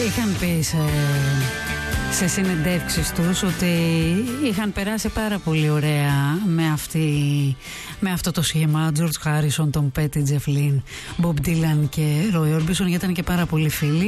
είχαν πει σε συνεντεύξεις τους ότι είχαν περάσει πάρα πολύ ωραία με αυτό το σχήμα. George Harrison, Tom Petty, Jeff Lynne, Bob Dylan και Roy Orbison, γιατί ήταν και πάρα πολύ φίλοι.